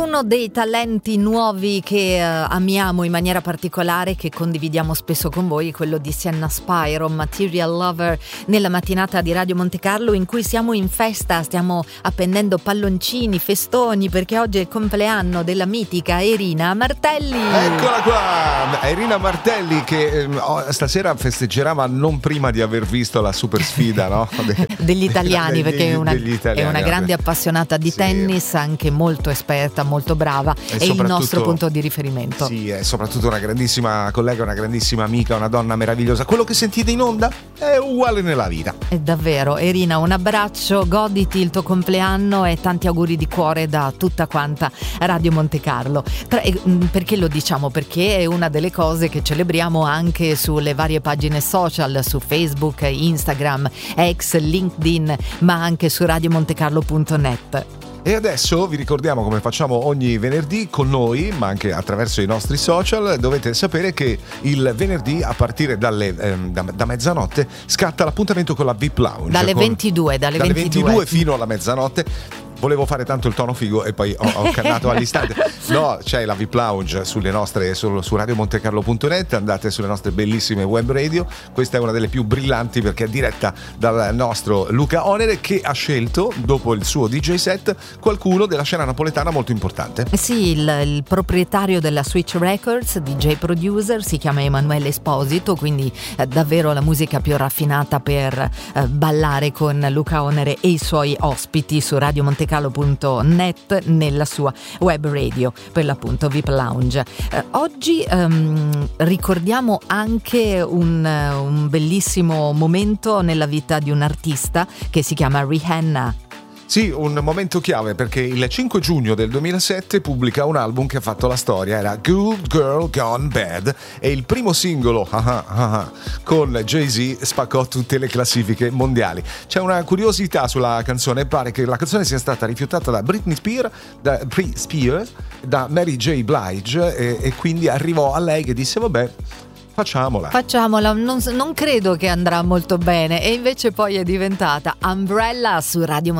Uno dei talenti nuovi che amiamo in maniera particolare, che condividiamo spesso con voi, è quello di Sienna Spyro, Material Lover, nella mattinata di Radio Monte Carlo in cui siamo in festa, stiamo appendendo palloncini, festoni, perché oggi è il compleanno della mitica Irina Martelli. Eccola qua, Irina Martelli che stasera festeggerà, ma non prima di aver visto la super sfida, no? Degli italiani, perché è una grande appassionata di tennis, anche molto esperta, molto brava, è il nostro punto di riferimento. Sì, è soprattutto una grandissima collega, una grandissima amica, una donna meravigliosa. Quello che sentite in onda è uguale nella vita. È davvero. Irina, un abbraccio, goditi il tuo compleanno e tanti auguri di cuore da tutta quanta Radio Monte Carlo. Perché lo diciamo? Perché è una delle cose che celebriamo anche sulle varie pagine social, su Facebook, Instagram, X, LinkedIn, ma anche su radiomontecarlo.net. E adesso vi ricordiamo, come facciamo ogni venerdì con noi, ma anche attraverso i nostri social, dovete sapere che il venerdì a partire da mezzanotte scatta l'appuntamento con la VIP Lounge. Dalle 22 fino alla mezzanotte. Volevo fare tanto il tono figo e poi ho cannato all'istante. No, c'è la VIP Lounge su radiomontecarlo.net, andate sulle nostre bellissime web radio. Questa è una delle più brillanti perché è diretta dal nostro Luca Onere, che ha scelto, dopo il suo DJ set, qualcuno della scena napoletana molto importante. Sì, il proprietario della Switch Records, DJ producer, si chiama Emanuele Esposito, quindi davvero la musica più raffinata per ballare con Luca Onere e i suoi ospiti su radiomontecarlo.net nella sua web radio, per l'appunto VIP Lounge. Oggi ricordiamo anche un bellissimo momento nella vita di un artista che si chiama Rihanna. Sì, un momento chiave, perché il 5 giugno del 2007 pubblica un album che ha fatto la storia, era Good Girl Gone Bad, e il primo singolo con Jay-Z spaccò tutte le classifiche mondiali. C'è una curiosità sulla canzone: pare che la canzone sia stata rifiutata da Britney Spears, da Mary J. Blige, e quindi arrivò a lei che disse vabbè, facciamola, non credo che andrà molto bene, e invece poi è diventata Umbrella su Radio